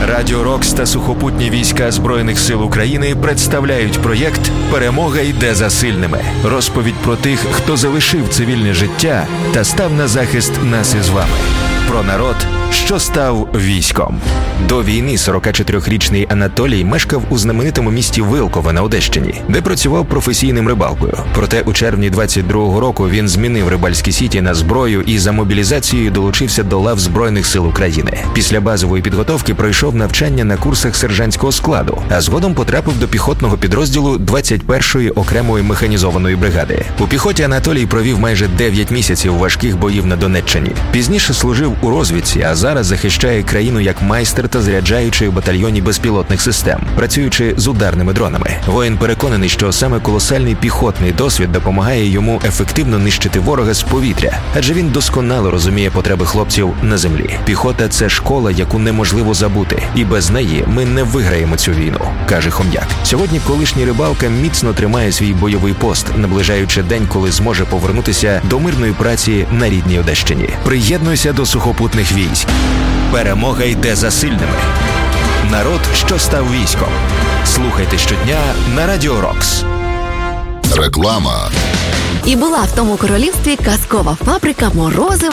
Радіо Рокс та сухопутні війська Збройних сил України представляють проєкт «Перемога йде за сильними». Розповідь про тих, хто залишив цивільне життя та став на захист нас із вами. Про народ, що став військом. До війни 44-річний Анатолій мешкав у знаменитому місті Вилкове на Одещині, де працював професійним рибалкою. Проте у червні 22-го року він змінив рибальські сіті на зброю і за мобілізацією долучився до лав Збройних сил України. Після базової підготовки пройшов навчання на курсах сержантського складу, а згодом потрапив до піхотного підрозділу 21-ї окремої механізованої бригади. У піхоті Анатолій провів майже 9 місяців важких боїв на Донеччині. Пізніше служив у розвідці, а зараз захищає країну як майстер та зряджаючий у батальйоні безпілотних систем, працюючи з ударними дронами. Воїн переконаний, що саме колосальний піхотний досвід допомагає йому ефективно нищити ворога з повітря, адже він досконало розуміє потреби хлопців на землі. Піхота – це школа, яку неможливо забути, і без неї ми не виграємо цю війну, каже Хом'як. Сьогодні колишній рибалка міцно тримає свій бойовий пост, наближаючи день, коли зможе повернутися до мирної праці на рідній Одещині. Приєднуйся до сухопутних військ. Перемога йде за сильними. Народ, що став військом. Слухайте щодня на Радіо Рокс. Реклама. І була в тому королівстві казкова фабрика морозив